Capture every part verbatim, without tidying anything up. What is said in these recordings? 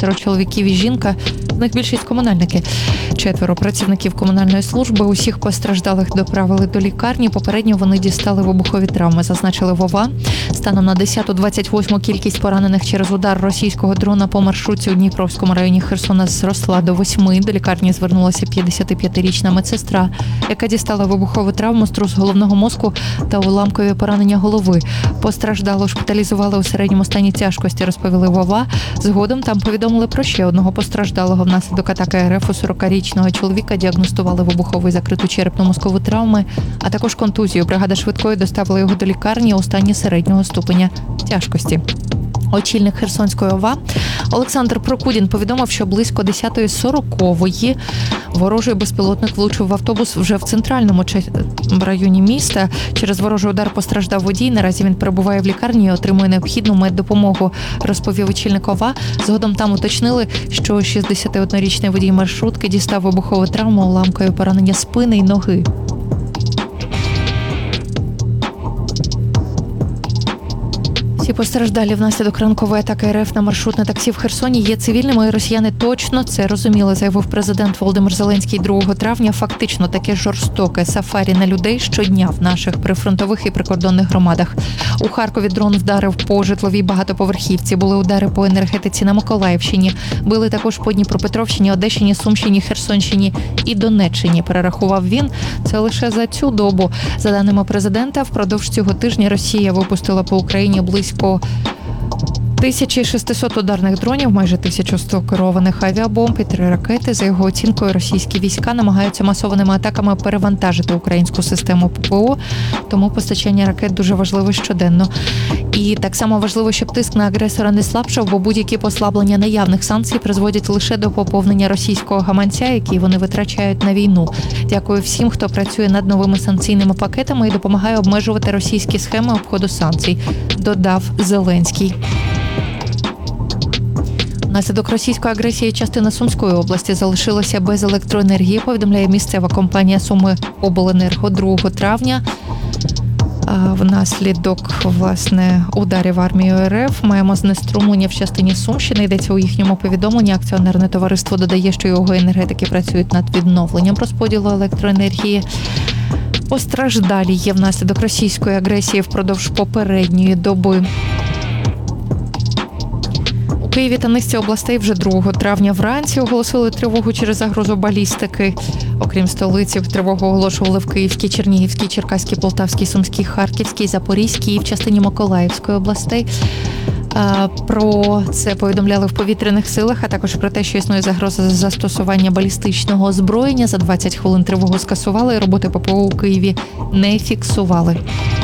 шестеро чоловіків і жінка, з них більшість комунальники. Четверо працівників комунальної служби. Усіх постраждалих доправили до лікарні. Попередньо вони дістали вибухові травми, зазначили в ОВА. Станом на десяту двадцять восьму кількість поранених через удар російського дрона по маршрутці у Дніпровському районі Херсона зросла до восьми. До лікарні звернулася п'ятдесятип'ятирічна медсестра, яка дістала вибухову травму, струс головного мозку та уламкові поранення голови. Постраждало шпиталізували у середньому стані тяжкості, розповіли в ОВА. Згодом там повідомили про ще одного постраждалого внаслідок атаки РФ. У сорокарічного чоловіка діагностували вибухову і закриту черепно-мозкову травми, а також контузію. Бригада швидкої доставила його до лікарні у стані середнього ступеня тяжкості. Очільник Херсонської ОВА Олександр Прокудін повідомив, що близько десята сорокової ворожий безпілотник влучив в автобус вже в центральному районі міста. Через ворожий удар постраждав водій. Наразі він перебуває в лікарні і отримує необхідну меддопомогу, розповів очільник ОВА. Згодом там уточнили, що шістдесятиоднорічний водій маршрутки дістав вибухову травму, уламкові поранення спини й ноги. Всі постраждалі внаслідок ранкової атаки РФ на маршрутне таксі в Херсоні є цивільними, і росіяни точно це розуміли, заявив президент Володимир Зеленський другого травня. Фактично таке жорстоке сафарі на людей щодня в наших прифронтових і прикордонних громадах. У Харкові дрон вдарив по житловій багатоповерхівці, були удари по енергетиці на Миколаївщині, били також по Дніпропетровщині, Одещині, Сумщині, Херсонщині і Донеччині, перерахував він. Це лише за цю добу. За даними президента, впродовж цього тижня Росія випустила по Україні близько тисяча шістсот ударних дронів, майже тисяча сто керованих авіабомб і три ракети. За його оцінкою, російські війська намагаються масованими атаками перевантажити українську систему ППО, тому постачання ракет дуже важливо щоденно. І так само важливо, щоб тиск на агресора не слабшав, бо будь-які послаблення наявних санкцій призводять лише до поповнення російського гаманця, який вони витрачають на війну. Дякую всім, хто працює над новими санкційними пакетами і допомагає обмежувати російські схеми обходу санкцій, додав Зеленський. Внаслідок російської агресії частина Сумської області залишилася без електроенергії, повідомляє місцева компанія Суми Обленерго другого травня. Внаслідок, власне, ударів армії РФ маємо знеструмлення в частині Сумщини. Йдеться у їхньому повідомленні. Акціонерне товариство додає, що його енергетики працюють над відновленням розподілу електроенергії. Постраждалі є внаслідок російської агресії впродовж попередньої доби. У Києві та низці областей вже другого травня вранці оголосили тривогу через загрозу балістики. Окрім столиці, тривогу оголошували в Київській, Чернігівській, Черкаській, Полтавській, Сумській, Харківській, Запорізькій і в частині Миколаївської областей. Про це повідомляли в повітряних силах, а також про те, що існує загроза застосування балістичного озброєння. За двадцять хвилин тривогу скасували, і роботи ППО у Києві не фіксували.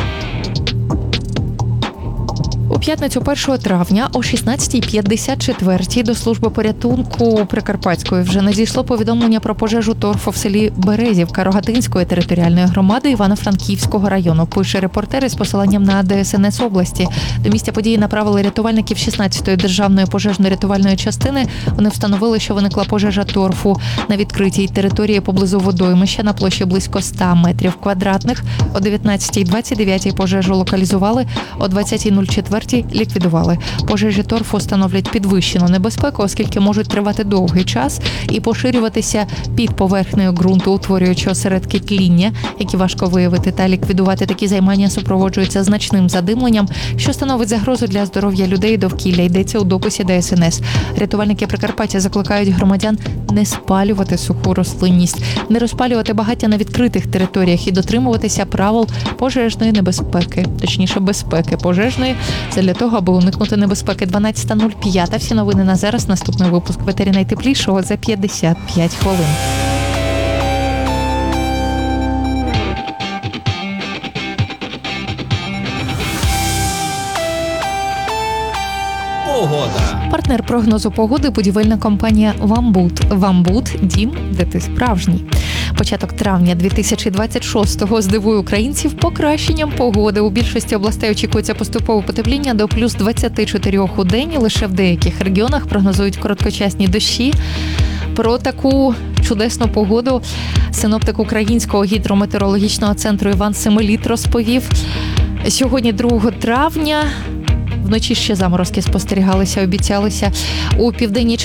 У п'ятницю першого травня о шістнадцятій п'ятдесят чотири до служби порятунку Прикарпатської вже надійшло повідомлення про пожежу торфу в селі Березівка Рогатинської територіальної громади Івано-Франківського району. Пише репортер із посиланням на ДСНС області. До місця події направили рятувальників шістнадцятої державної пожежно-рятувальної частини. Вони встановили, що виникла пожежа торфу на відкритій території поблизу водоймища на площі близько ста метрів квадратних. О дев'ятнадцятій двадцять дев'ять пожежу локалізували, о двадцятій нуль чотири ліквідували. Пожежі торфу становлять підвищену небезпеку, оскільки можуть тривати довгий час і поширюватися під поверхнею ґрунту, утворюючи осередки тління, які важко виявити, та ліквідувати такі займання супроводжуються значним задимленням, що становить загрозу для здоров'я людей і довкілля, йдеться у дописі ДСНС. Рятувальники Прикарпаття закликають громадян не спалювати суху рослинність, не розпалювати багаття на відкритих територіях і дотримуватися правил пожежної небезпеки, точніше безпеки пожежної, це для того, аби уникнути небезпеки. дванадцята нуль п'ять. Всі новини на зараз. Наступний випуск в етері найтеплішого за п'ятдесят п'ять хвилин. Погода. Партнер прогнозу погоди – будівельна компанія «Вамбуд». «Вамбуд» – дім, де ти справжній. Початок травня дві тисячі двадцять шостого здивує українців покращенням погоди. У більшості областей очікується поступове потепління до плюс двадцяти чотирьох у день. Лише в деяких регіонах прогнозують короткочасні дощі. Про таку чудесну погоду синоптик Українського гідрометеорологічного центру Іван Семеліт розповів. Сьогодні другого травня. Вночі ще заморозки спостерігалися, обіцялися у південній